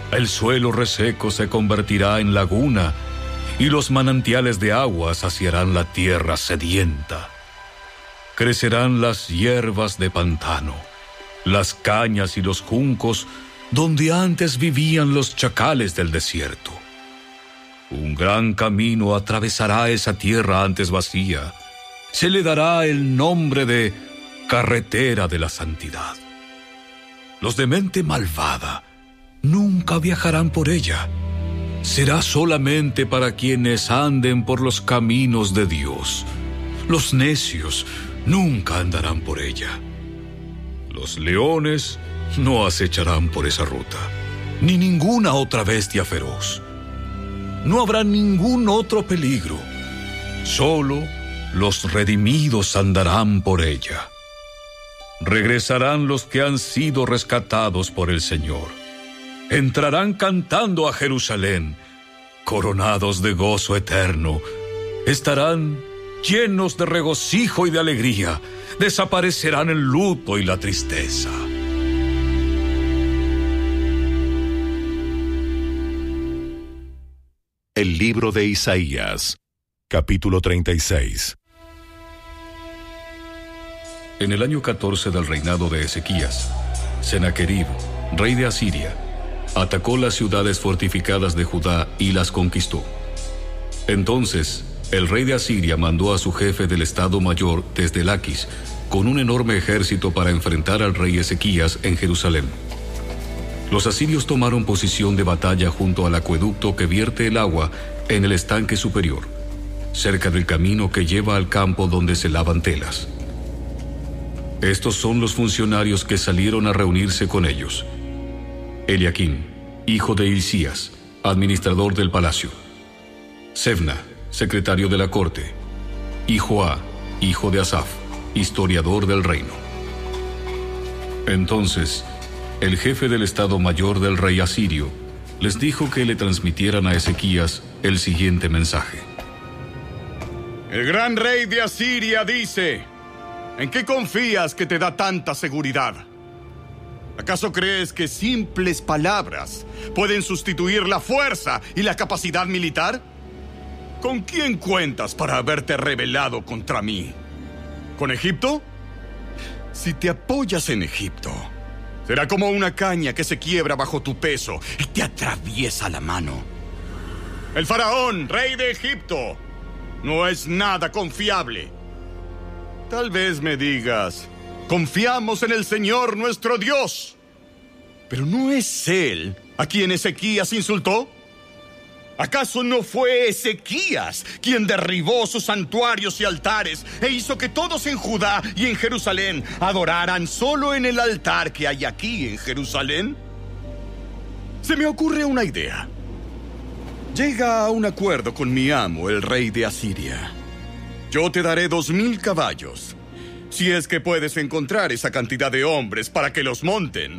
El suelo reseco se convertirá en laguna, y los manantiales de agua saciarán la tierra sedienta. Crecerán las hierbas de pantano, las cañas y los juncos donde antes vivían los chacales del desierto. Un gran camino atravesará esa tierra antes vacía. Se le dará el nombre de carretera de la santidad. Los de mente malvada nunca viajarán por ella. Será solamente para quienes anden por los caminos de Dios. Los necios nunca andarán por ella. Los leones no acecharán por esa ruta, ni ninguna otra bestia feroz. No habrá ningún otro peligro. Solo los redimidos andarán por ella. Regresarán los que han sido rescatados por el Señor. Entrarán cantando a Jerusalén, coronados de gozo eterno. Estarán llenos de regocijo y de alegría. Desaparecerán el luto y la tristeza. El libro de Isaías, capítulo 36. En el año 14 del reinado de Ezequías, Senaquerib, rey de Asiria, atacó las ciudades fortificadas de Judá y las conquistó. Entonces, el rey de Asiria mandó a su jefe del Estado Mayor desde Laquis con un enorme ejército para enfrentar al rey Ezequías en Jerusalén. Los asirios tomaron posición de batalla junto al acueducto que vierte el agua en el estanque superior, cerca del camino que lleva al campo donde se lavan telas. Estos son los funcionarios que salieron a reunirse con ellos: Eliaquim, hijo de Hilcías, administrador del palacio; Sebna, secretario de la corte; y Joá, hijo de Asaf, historiador del reino. Entonces, el jefe del Estado Mayor del rey asirio les dijo que le transmitieran a Ezequías el siguiente mensaje: El gran rey de Asiria dice: ¿en qué confías que te da tanta seguridad? ¿Acaso crees que simples palabras pueden sustituir la fuerza y la capacidad militar? ¿Con quién cuentas para haberte rebelado contra mí? ¿Con Egipto? Si te apoyas en Egipto, será como una caña que se quiebra bajo tu peso y te atraviesa la mano. El faraón, rey de Egipto, no es nada confiable. Tal vez me digas: confiamos en el Señor nuestro Dios. Pero ¿no es Él a quien Ezequías insultó? ¿Acaso no fue Ezequías quien derribó sus santuarios y altares e hizo que todos en Judá y en Jerusalén adoraran solo en el altar que hay aquí en Jerusalén? Se me ocurre una idea. Llega a un acuerdo con mi amo, el rey de Asiria. Yo te daré 2,000 caballos, si es que puedes encontrar esa cantidad de hombres para que los monten.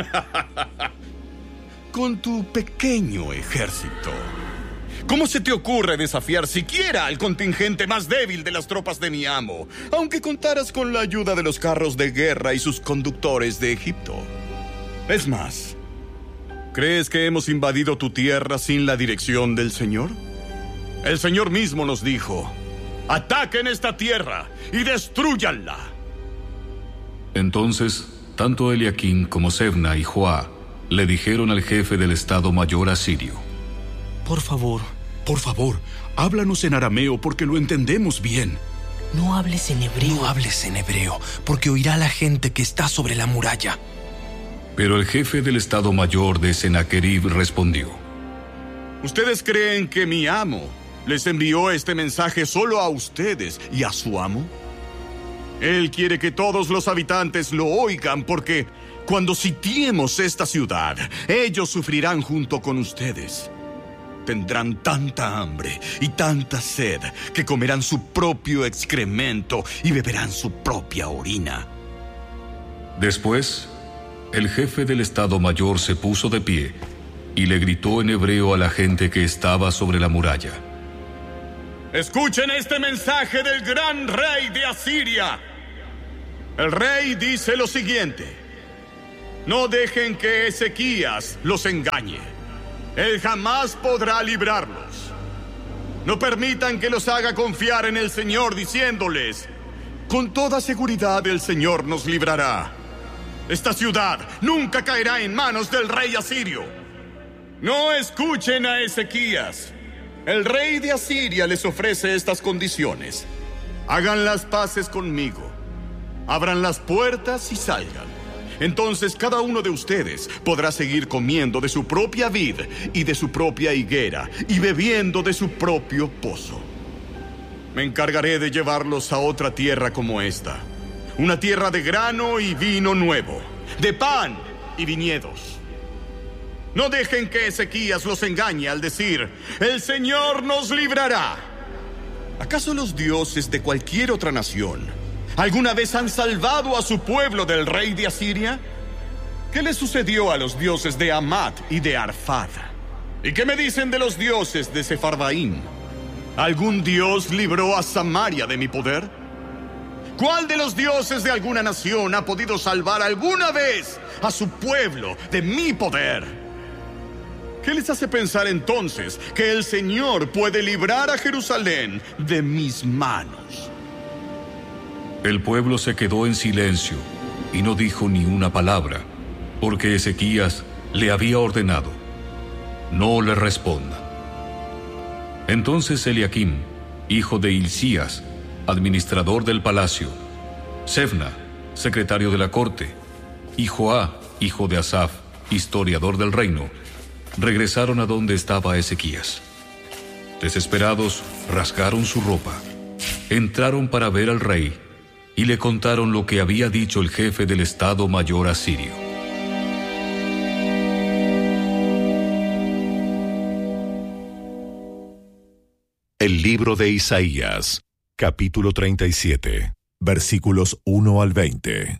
Con tu pequeño ejército, ¿cómo se te ocurre desafiar siquiera al contingente más débil de las tropas de mi amo, aunque contaras con la ayuda de los carros de guerra y sus conductores de Egipto? Es más, ¿crees que hemos invadido tu tierra sin la dirección del Señor? El Señor mismo nos dijo: ataquen esta tierra y destrúyanla. Entonces, tanto Eliaquim como Sebna y Joá le dijeron al jefe del Estado Mayor asirio: Por favor, háblanos en arameo porque lo entendemos bien. No hables en hebreo. No hables en hebreo, porque oirá la gente que está sobre la muralla. Pero el jefe del Estado Mayor de Senaquerib respondió: ¿Ustedes creen que mi amo les envió este mensaje solo a ustedes y a su amo? Él quiere que todos los habitantes lo oigan, porque cuando sitiemos esta ciudad, ellos sufrirán junto con ustedes. Tendrán tanta hambre y tanta sed que comerán su propio excremento y beberán su propia orina. Después, el jefe del Estado Mayor se puso de pie y le gritó en hebreo a la gente que estaba sobre la muralla: Escuchen este mensaje del gran rey de Asiria. El rey dice lo siguiente: No dejen que Ezequías los engañe. Él jamás podrá librarlos. No permitan que los haga confiar en el Señor diciéndoles: con toda seguridad el Señor nos librará. Esta ciudad nunca caerá en manos del rey asirio. No escuchen a Ezequías. El rey de Asiria les ofrece estas condiciones: hagan las paces conmigo, abran las puertas y salgan. Entonces cada uno de ustedes podrá seguir comiendo de su propia vid y de su propia higuera y bebiendo de su propio pozo. Me encargaré de llevarlos a otra tierra como esta, una tierra de grano y vino nuevo, de pan y viñedos. No dejen que Ezequías los engañe al decir: el Señor nos librará. ¿Acaso los dioses de cualquier otra nación alguna vez han salvado a su pueblo del rey de Asiria? ¿Qué le sucedió a los dioses de Hamat y de Arfad? ¿Y qué me dicen de los dioses de Sefarvaim? ¿Algún dios libró a Samaria de mi poder? ¿Cuál de los dioses de alguna nación ha podido salvar alguna vez a su pueblo de mi poder? ¿Qué les hace pensar entonces que el Señor puede librar a Jerusalén de mis manos? El pueblo se quedó en silencio y no dijo ni una palabra, porque Ezequías le había ordenado: no le respondan. Entonces Eliaquim, hijo de Hilcías, administrador del palacio, Sebna, secretario de la corte, y Joá, hijo de Asaf, historiador del reino, regresaron a donde estaba Ezequías. Desesperados, rasgaron su ropa, entraron para ver al rey y le contaron lo que había dicho el jefe del Estado Mayor asirio. El libro de Isaías, capítulo 37, versículos 1 al 20.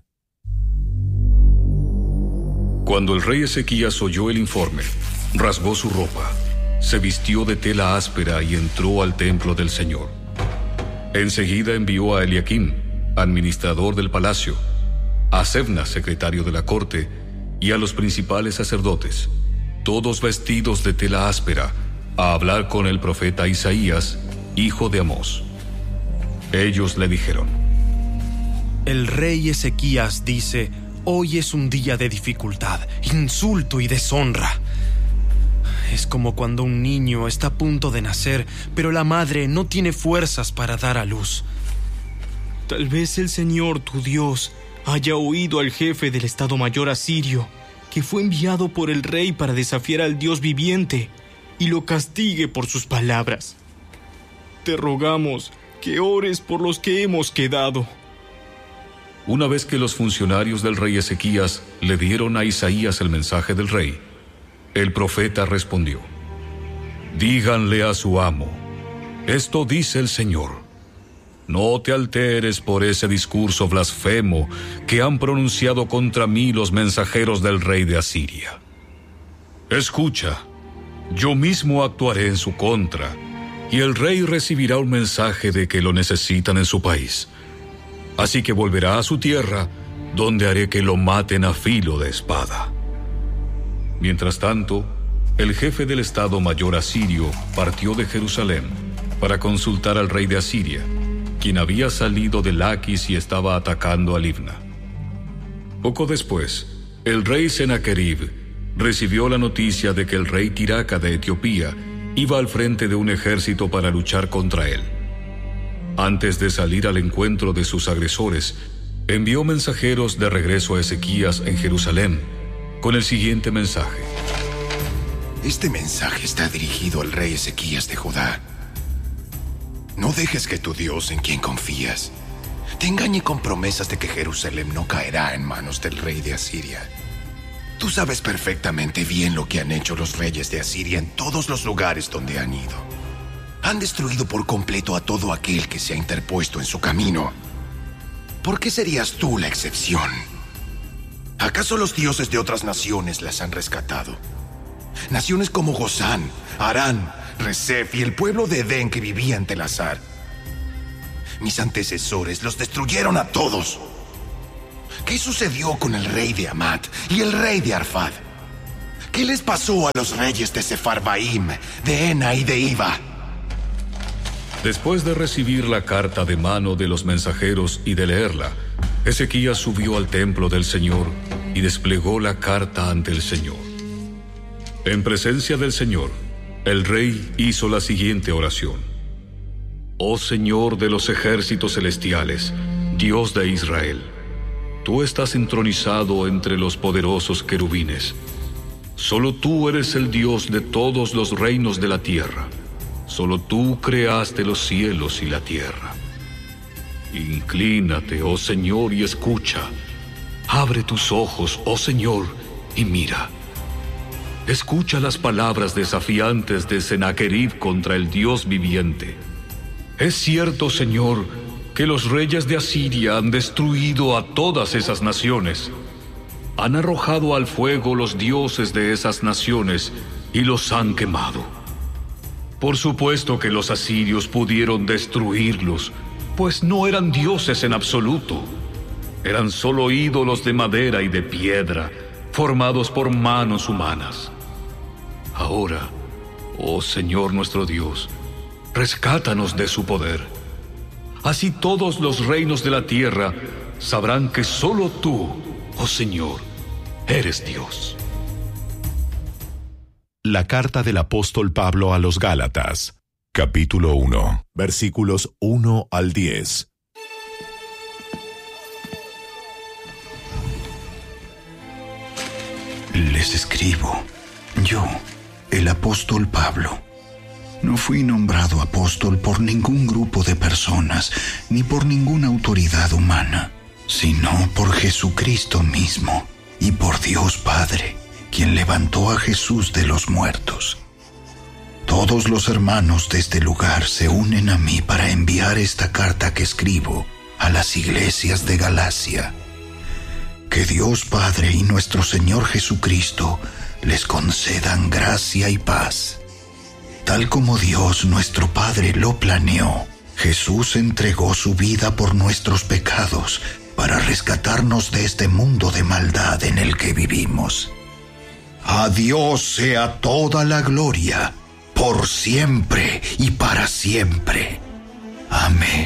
Cuando el rey Ezequías oyó el informe, rasgó su ropa, se vistió de tela áspera y entró al templo del Señor. Enseguida envió a Eliaquim, administrador del palacio, a Sebna, secretario de la corte, y a los principales sacerdotes, todos vestidos de tela áspera, a hablar con el profeta Isaías, hijo de Amós. Ellos le dijeron: el rey Ezequías dice: hoy es un día de dificultad, insulto y deshonra. Es como cuando un niño está a punto de nacer, pero la madre no tiene fuerzas para dar a luz. Tal vez el Señor, tu Dios, haya oído al jefe del Estado Mayor asirio, que fue enviado por el rey para desafiar al Dios viviente, y lo castigue por sus palabras. Te rogamos que ores por los que hemos quedado. Una vez que los funcionarios del rey Ezequías le dieron a Isaías el mensaje del rey, el profeta respondió: díganle a su amo: esto dice el Señor. No te alteres por ese discurso blasfemo que han pronunciado contra mí los mensajeros del rey de Asiria. Escucha, yo mismo actuaré en su contra, y el rey recibirá un mensaje de que lo necesitan en su país. Así que volverá a su tierra, donde haré que lo maten a filo de espada. Mientras tanto, el jefe del Estado Mayor asirio partió de Jerusalén para consultar al rey de Asiria, quien había salido de Laquis y estaba atacando a Libna. Poco después, el rey Sennacherib recibió la noticia de que el rey Tiraca de Etiopía iba al frente de un ejército para luchar contra él. Antes de salir al encuentro de sus agresores, envió mensajeros de regreso a Ezequías en Jerusalén con el siguiente mensaje: este mensaje está dirigido al rey Ezequías de Judá. No dejes que tu Dios, en quien confías, te engañe con promesas de que Jerusalén no caerá en manos del rey de Asiria. Tú sabes perfectamente bien lo que han hecho los reyes de Asiria en todos los lugares donde han ido. Han destruido por completo a todo aquel que se ha interpuesto en su camino. ¿Por qué serías tú la excepción? ¿Acaso los dioses de otras naciones las han rescatado? Naciones como Gozán, Harán, Resef y el pueblo de Edén que vivía en Telasar. Mis antecesores los destruyeron a todos. ¿Qué sucedió con el rey de Hamat y el rey de Arfad? ¿Qué les pasó a los reyes de Sefarbaim, de Ena y de Iva? Después de recibir la carta de mano de los mensajeros y de leerla, Ezequías subió al templo del Señor y desplegó la carta ante el Señor. En presencia del Señor, el rey hizo la siguiente oración: Oh Señor de los ejércitos celestiales, Dios de Israel, tú estás entronizado entre los poderosos querubines. Solo tú eres el Dios de todos los reinos de la tierra. Solo tú creaste los cielos y la tierra. Inclínate, oh Señor, y escucha. Abre tus ojos, oh Señor, y mira. Escucha las palabras desafiantes de Sennacherib contra el Dios viviente. Es cierto, Señor, que los reyes de Asiria han destruido a todas esas naciones. Han arrojado al fuego los dioses de esas naciones y los han quemado. Por supuesto que los asirios pudieron destruirlos, pues no eran dioses en absoluto. Eran solo ídolos de madera y de piedra, formados por manos humanas. Ahora, oh Señor nuestro Dios, rescátanos de su poder. Así todos los reinos de la tierra sabrán que solo tú, oh Señor, eres Dios. La carta del apóstol Pablo a los Gálatas, capítulo 1, versículos 1 al 10. Les escribo, yo, el apóstol Pablo. No fui nombrado apóstol por ningún grupo de personas, ni por ninguna autoridad humana, sino por Jesucristo mismo y por Dios Padre, quien levantó a Jesús de los muertos. Todos los hermanos de este lugar se unen a mí para enviar esta carta que escribo a las iglesias de Galacia. Que Dios Padre y nuestro Señor Jesucristo les concedan gracia y paz. Tal como Dios nuestro Padre lo planeó, Jesús entregó su vida por nuestros pecados para rescatarnos de este mundo de maldad en el que vivimos. A Dios sea toda la gloria, por siempre y para siempre. Amén.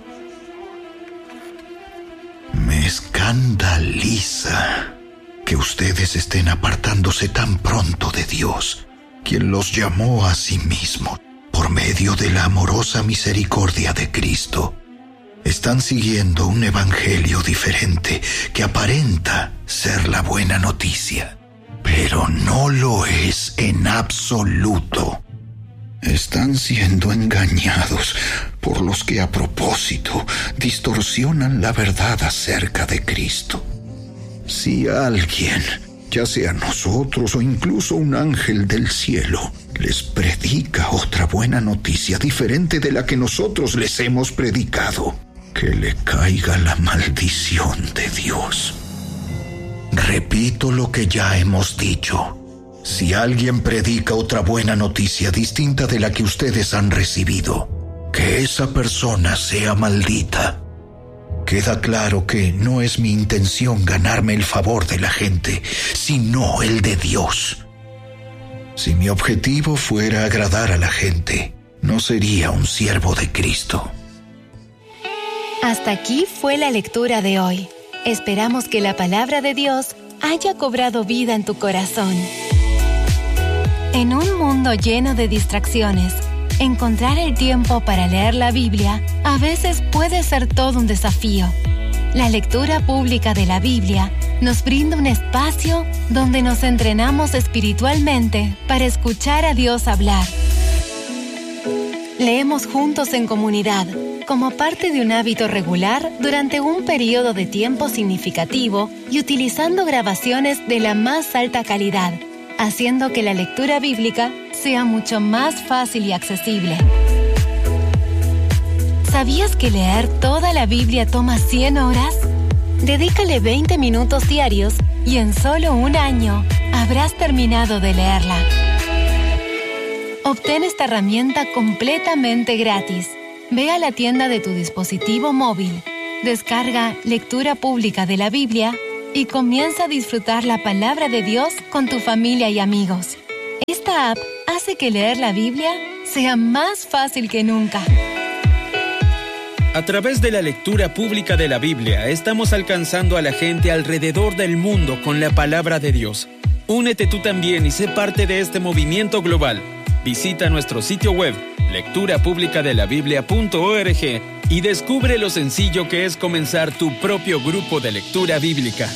Me escandaliza que ustedes estén apartándose tan pronto de Dios, quien los llamó a sí mismo por medio de la amorosa misericordia de Cristo. Están siguiendo un evangelio diferente que aparenta ser la buena noticia, pero no lo es en absoluto. Están siendo engañados por los que a propósito distorsionan la verdad acerca de Cristo. Si alguien, ya sea nosotros o incluso un ángel del cielo, les predica otra buena noticia diferente de la que nosotros les hemos predicado, que le caiga la maldición de Dios. Repito lo que ya hemos dicho. Si alguien predica otra buena noticia distinta de la que ustedes han recibido, que esa persona sea maldita. Queda claro que no es mi intención ganarme el favor de la gente, sino el de Dios. Si mi objetivo fuera agradar a la gente, no sería un siervo de Cristo. Hasta aquí fue la lectura de hoy. Esperamos que la palabra de Dios haya cobrado vida en tu corazón. En un mundo lleno de distracciones, encontrar el tiempo para leer la Biblia a veces puede ser todo un desafío. La lectura pública de la Biblia nos brinda un espacio donde nos entrenamos espiritualmente para escuchar a Dios hablar. Leemos juntos en comunidad, como parte de un hábito regular durante un periodo de tiempo significativo y utilizando grabaciones de la más alta calidad, haciendo que la lectura bíblica sea mucho más fácil y accesible. ¿Sabías que leer toda la Biblia toma 100 horas? Dedícale 20 minutos diarios y en solo un año habrás terminado de leerla. Obtén esta herramienta completamente gratis. Ve a la tienda de tu dispositivo móvil Descarga Lectura Pública de la Biblia y comienza a disfrutar la palabra de Dios con tu familia y amigos. Esta app hace que leer la Biblia sea más fácil que nunca. A través de la lectura pública de la Biblia, estamos alcanzando a la gente alrededor del mundo con la palabra de Dios. Únete tú también y sé parte de este movimiento global. Visita nuestro sitio web, lecturapublicadelabiblia.org, y descubre lo sencillo que es comenzar tu propio grupo de lectura bíblica.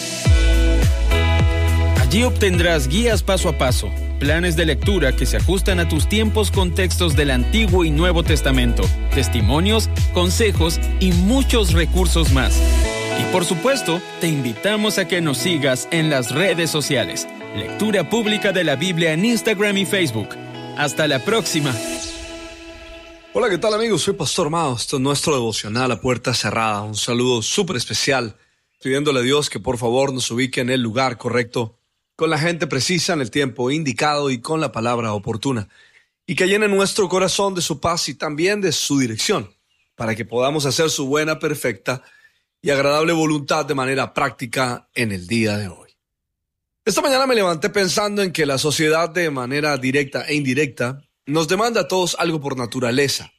Allí obtendrás guías paso a paso, planes de lectura que se ajustan a tus tiempos con textos del Antiguo y Nuevo Testamento, testimonios, consejos y muchos recursos más. Y por supuesto, te invitamos a que nos sigas en las redes sociales. Lectura Pública de la Biblia en Instagram y Facebook. Hasta la próxima. Hola, ¿qué tal, amigos? Soy Pastor Mao. Esto es nuestro devocional a puerta cerrada. Un saludo súper especial, pidiéndole a Dios que por favor nos ubique en el lugar correcto, con la gente precisa en el tiempo indicado y con la palabra oportuna, y que llene nuestro corazón de su paz y también de su dirección, para que podamos hacer su buena, perfecta y agradable voluntad de manera práctica en el día de hoy. Esta mañana me levanté pensando en que la sociedad, de manera directa e indirecta, nos demanda a todos algo por naturaleza,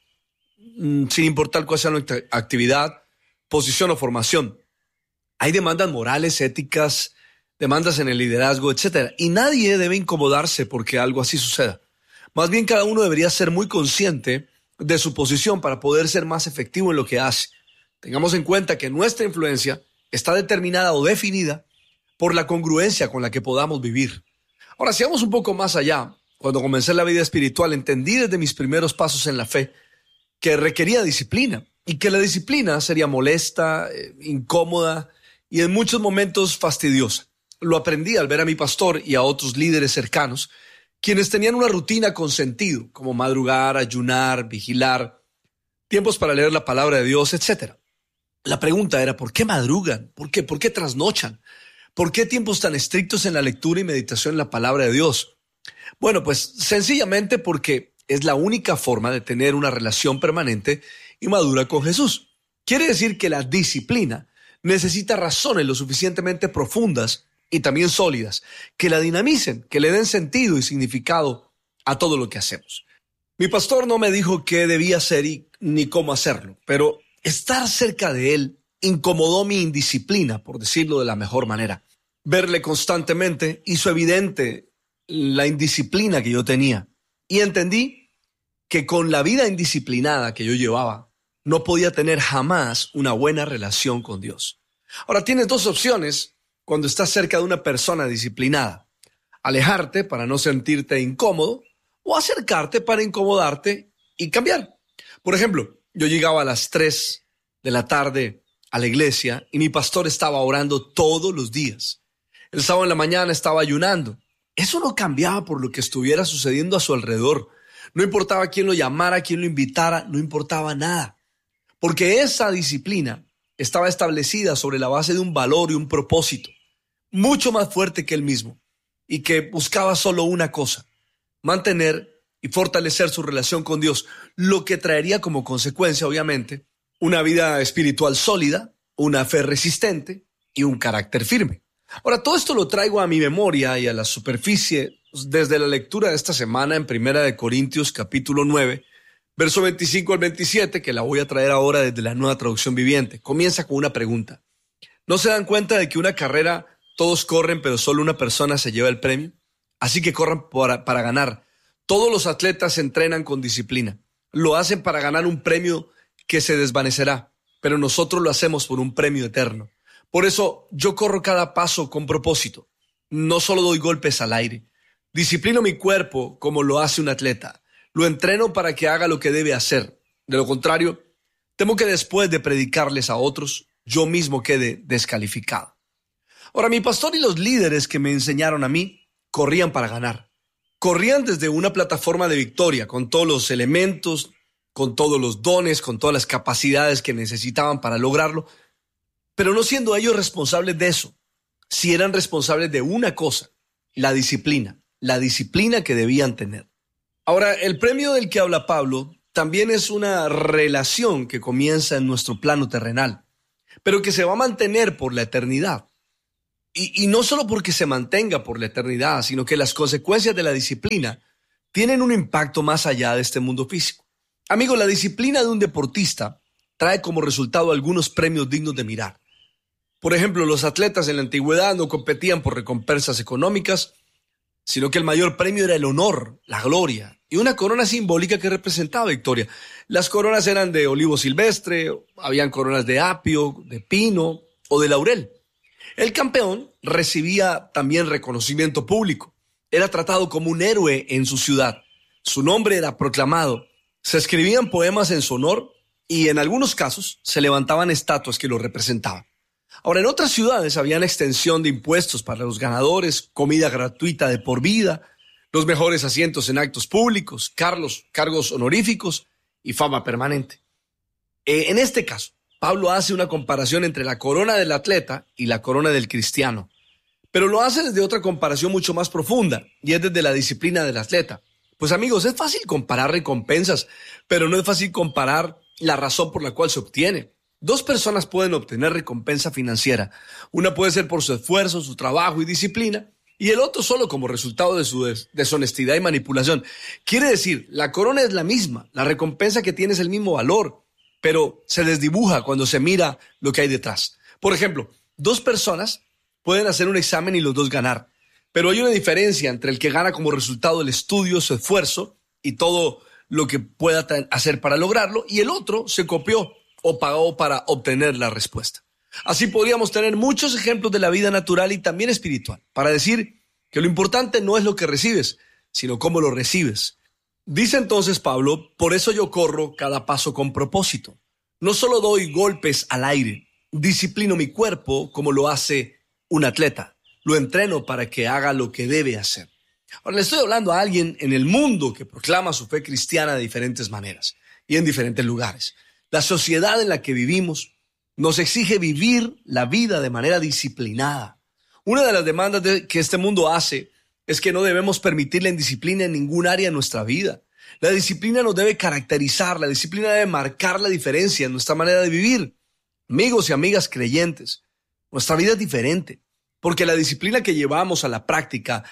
sin importar cuál sea nuestra actividad, posición o formación. Hay demandas morales, éticas, demandas en el liderazgo, etc. Y nadie debe incomodarse porque algo así suceda. Más bien, cada uno debería ser muy consciente de su posición para poder ser más efectivo en lo que hace. Tengamos en cuenta que nuestra influencia está determinada o definida por la congruencia con la que podamos vivir. Ahora, si vamos un poco más allá, cuando comencé la vida espiritual, entendí desde mis primeros pasos en la fe que requería disciplina y que la disciplina sería molesta, incómoda y en muchos momentos fastidiosa. Lo aprendí al ver a mi pastor y a otros líderes cercanos, quienes tenían una rutina con sentido, como madrugar, ayunar, vigilar, tiempos para leer la palabra de Dios, etc. La pregunta era, ¿por qué madrugan? ¿Por qué trasnochan? ¿Por qué tiempos tan estrictos en la lectura y meditación en la palabra de Dios? Bueno, pues sencillamente porque es la única forma de tener una relación permanente y madura con Jesús. Quiere decir que la disciplina necesita razones lo suficientemente profundas y también sólidas, que la dinamicen, que le den sentido y significado a todo lo que hacemos. Mi pastor no me dijo qué debía hacer ni cómo hacerlo, pero estar cerca de él incomodó mi indisciplina, por decirlo de la mejor manera. Verle constantemente hizo evidente la indisciplina que yo tenía, y entendí que con la vida indisciplinada que yo llevaba, no podía tener jamás una buena relación con Dios. Ahora, tienes dos opciones cuando estás cerca de una persona disciplinada: alejarte para no sentirte incómodo o acercarte para incomodarte y cambiar. Por ejemplo, yo llegaba a las 3 de la tarde a la iglesia y mi pastor estaba orando todos los días. El sábado en la mañana estaba ayunando. Eso no cambiaba por lo que estuviera sucediendo a su alrededor. No importaba quién lo llamara, quién lo invitara, no importaba nada. Porque esa disciplina estaba establecida sobre la base de un valor y un propósito mucho más fuerte que él mismo, y que buscaba solo una cosa: mantener y fortalecer su relación con Dios, lo que traería como consecuencia, obviamente, una vida espiritual sólida, una fe resistente y un carácter firme. Ahora, todo esto lo traigo a mi memoria y a la superficie desde la lectura de esta semana en 1 Corintios capítulo 9, verso 25 al 27, que la voy a traer ahora desde la Nueva Traducción Viviente. Comienza con una pregunta. ¿No se dan cuenta de que una carrera todos corren, pero solo una persona se lleva el premio? Así que corran para ganar. Todos los atletas se entrenan con disciplina. Lo hacen para ganar un premio que se desvanecerá, pero nosotros lo hacemos por un premio eterno. Por eso yo corro cada paso con propósito. No solo doy golpes al aire. Disciplino mi cuerpo como lo hace un atleta. Lo entreno para que haga lo que debe hacer. De lo contrario, temo que después de predicarles a otros, yo mismo quede descalificado. Ahora, mi pastor y los líderes que me enseñaron a mí corrían para ganar. Corrían desde una plataforma de victoria, con todos los elementos, con todos los dones, con todas las capacidades que necesitaban para lograrlo, pero no siendo ellos responsables de eso. Sí eran responsables de una cosa: la disciplina que debían tener. Ahora, el premio del que habla Pablo también es una relación que comienza en nuestro plano terrenal. pero que se va a mantener por la eternidad. Y no solo porque se mantenga por la eternidad, sino que las consecuencias de la disciplina tienen un impacto más allá de este mundo físico. Amigos, la disciplina de un deportista trae como resultado algunos premios dignos de mirar. Por ejemplo, los atletas en la antigüedad no competían por recompensas económicas, sino que el mayor premio era el honor, la gloria y una corona simbólica que representaba victoria. Las coronas eran de olivo silvestre, habían coronas de apio, de pino o de laurel. El campeón recibía también reconocimiento público. Era tratado como un héroe en su ciudad. Su nombre era proclamado. Se escribían poemas en su honor y en algunos casos se levantaban estatuas que lo representaban. Ahora, en otras ciudades habían extensión de impuestos para los ganadores, comida gratuita de por vida, los mejores asientos en actos públicos, cargos honoríficos y fama permanente. En este caso, Pablo hace una comparación entre la corona del atleta y la corona del cristiano, pero lo hace desde otra comparación mucho más profunda, y es desde la disciplina del atleta. Pues amigos, es fácil comparar recompensas, pero no es fácil comparar la razón por la cual se obtiene. Dos personas pueden obtener recompensa financiera. Una puede ser por su esfuerzo, su trabajo y disciplina, y el otro solo como resultado de su deshonestidad y manipulación. Quiere decir, la corona es la misma, la recompensa que tiene es el mismo valor, pero se desdibuja cuando se mira lo que hay detrás. Por ejemplo, dos personas pueden hacer un examen y los dos ganar, pero hay una diferencia entre el que gana como resultado del estudio, su esfuerzo y todo lo que pueda hacer para lograrlo, y el otro se copió o pagó para obtener la respuesta. Así podríamos tener muchos ejemplos de la vida natural y también espiritual, para decir que lo importante no es lo que recibes, sino cómo lo recibes. Dice entonces Pablo, por eso yo corro cada paso con propósito. No solo doy golpes al aire, disciplino mi cuerpo como lo hace un atleta. Lo entreno para que haga lo que debe hacer. Ahora le estoy hablando a alguien en el mundo que proclama su fe cristiana de diferentes maneras y en diferentes lugares. La sociedad en la que vivimos nos exige vivir la vida de manera disciplinada. Una de las demandas que este mundo hace es que no debemos permitir la indisciplina en ningún área de nuestra vida. La disciplina nos debe caracterizar, la disciplina debe marcar la diferencia en nuestra manera de vivir. Amigos y amigas creyentes, nuestra vida es diferente, porque la disciplina que llevamos a la práctica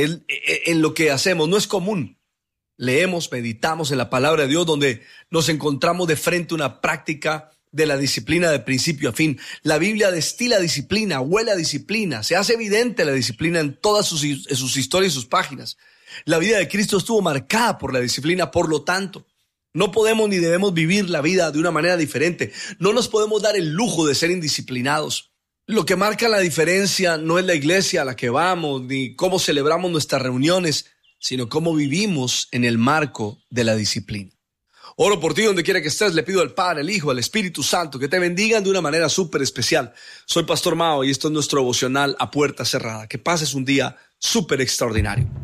en lo que hacemos no es común. Leemos, meditamos en la palabra de Dios, donde nos encontramos de frente a una práctica de la disciplina de principio a fin. La Biblia destila disciplina, huele a disciplina, se hace evidente la disciplina en todas sus historias y sus páginas. La vida de Cristo estuvo marcada por la disciplina, por lo tanto, no podemos ni debemos vivir la vida de una manera diferente. No nos podemos dar el lujo de ser indisciplinados. Lo que marca la diferencia no es la iglesia a la que vamos, ni cómo celebramos nuestras reuniones, sino cómo vivimos en el marco de la disciplina. Oro por ti donde quiera que estés, le pido al Padre, al Hijo, al Espíritu Santo que te bendigan de una manera súper especial. Soy Pastor Mao y esto es nuestro devocional a puerta cerrada. Que pases un día súper extraordinario.